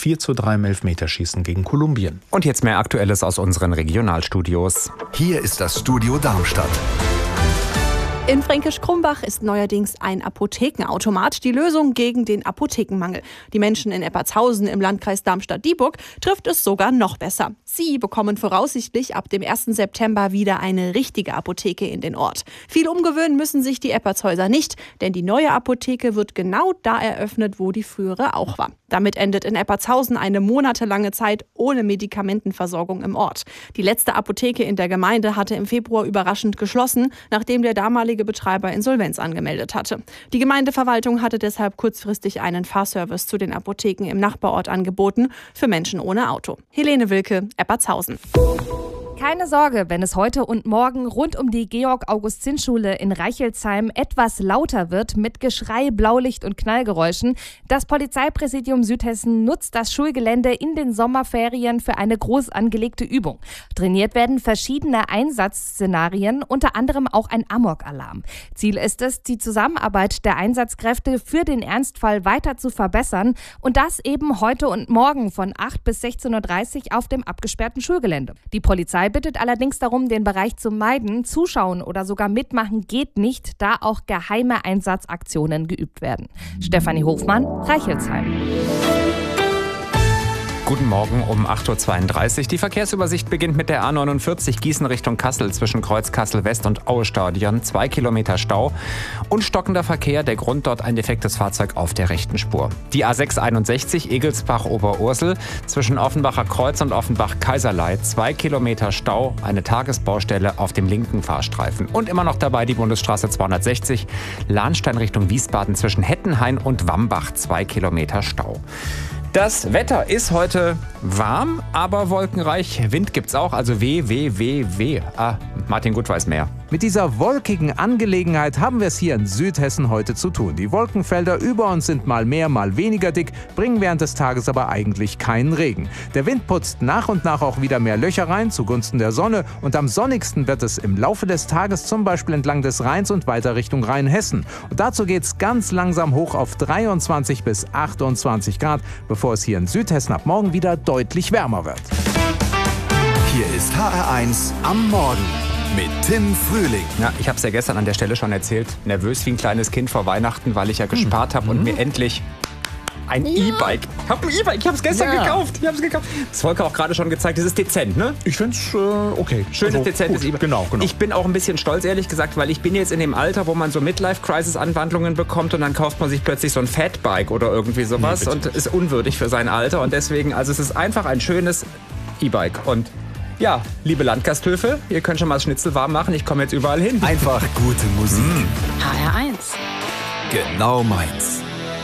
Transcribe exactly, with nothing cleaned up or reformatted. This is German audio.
vier zu drei im Elfmeterschießen gegen Kolumbien. Und jetzt mehr Aktuelles aus unseren Regionalstudios. Hier ist das Studio Darmstadt. In Fränkisch-Krumbach ist neuerdings ein Apothekenautomat die Lösung gegen den Apothekenmangel. Die Menschen in Eppertshausen im Landkreis Darmstadt-Dieburg trifft es sogar noch besser. Sie bekommen voraussichtlich ab dem ersten September wieder eine richtige Apotheke in den Ort. Viel umgewöhnen müssen sich die Eppertshäuser nicht, denn die neue Apotheke wird genau da eröffnet, wo die frühere auch war. Damit endet in Eppertshausen eine monatelange Zeit ohne Medikamentenversorgung im Ort. Die letzte Apotheke in der Gemeinde hatte im Februar überraschend geschlossen, nachdem der damalige Betreiber Insolvenz angemeldet hatte. Die Gemeindeverwaltung hatte deshalb kurzfristig einen Fahrservice zu den Apotheken im Nachbarort angeboten für Menschen ohne Auto. Helene Wilke, Eppertshausen. Keine Sorge, wenn es heute und morgen rund um die Georg-August-Zinn-Schule in Reichelsheim etwas lauter wird mit Geschrei, Blaulicht und Knallgeräuschen. Das Polizeipräsidium Südhessen nutzt das Schulgelände in den Sommerferien für eine groß angelegte Übung. Trainiert werden verschiedene Einsatzszenarien, unter anderem auch ein Amok-Alarm. Ziel ist es, die Zusammenarbeit der Einsatzkräfte für den Ernstfall weiter zu verbessern und das eben heute und morgen von acht bis sechzehn Uhr dreißig auf dem abgesperrten Schulgelände. Die Polizei bittet allerdings darum, den Bereich zu meiden. Zuschauen oder sogar mitmachen geht nicht, da auch geheime Einsatzaktionen geübt werden. Stefanie Hofmann, Reichelsheim. Guten Morgen um acht Uhr zweiunddreißig. Die Verkehrsübersicht beginnt mit der A neunundvierzig Gießen Richtung Kassel zwischen Kreuz Kassel West und Aue-Stadion. Zwei Kilometer Stau und stockender Verkehr. Der Grund dort ein defektes Fahrzeug auf der rechten Spur. Die A sechshunderteinundsechzig Egelsbach-Oberursel zwischen Offenbacher Kreuz und Offenbach-Kaiserlei. Zwei Kilometer Stau, eine Tagesbaustelle auf dem linken Fahrstreifen. Und immer noch dabei die Bundesstraße zweihundertsechzig Lahnstein Richtung Wiesbaden zwischen Hettenhain und Wambach. Zwei Kilometer Stau. Das Wetter ist heute warm, aber wolkenreich. Wind gibt's auch, also weh, weh, weh, weh. Ah, Martin Gut weiß mehr. Mit dieser wolkigen Angelegenheit haben wir es hier in Südhessen heute zu tun. Die Wolkenfelder über uns sind mal mehr, mal weniger dick, bringen während des Tages aber eigentlich keinen Regen. Der Wind putzt nach und nach auch wieder mehr Löcher rein zugunsten der Sonne und am sonnigsten wird es im Laufe des Tages zum Beispiel entlang des Rheins und weiter Richtung Rheinhessen. Und dazu geht's ganz langsam hoch auf dreiundzwanzig bis achtundzwanzig Grad, bevor es hier in Südhessen ab morgen wieder deutlich wärmer wird. Hier ist H R eins am Morgen mit Tim Frühling. Ja, ich habe es ja gestern an der Stelle schon erzählt. Nervös wie ein kleines Kind vor Weihnachten, weil ich ja gespart habe und mir endlich ein ja. E-Bike. Ich habe ein E-Bike, ich habe es gestern ja. gekauft. Ich habe es gekauft. Das Volker auch gerade schon gezeigt, das ist dezent, ne? Ich finde es äh, okay. Schönes, also, dezentes E-Bike. Genau, genau. Ich bin auch ein bisschen stolz, ehrlich gesagt, weil ich bin jetzt in dem Alter, wo man so Midlife-Crisis-Anwandlungen bekommt und dann kauft man sich plötzlich so ein Fatbike oder irgendwie sowas nee, und ist unwürdig für sein Alter. Und deswegen, also es ist einfach ein schönes E-Bike. Und ja, liebe Landgasthöfe, ihr könnt schon mal das Schnitzel warm machen. Ich komme jetzt überall hin. Einfach gute Musik. H R eins. Genau meins.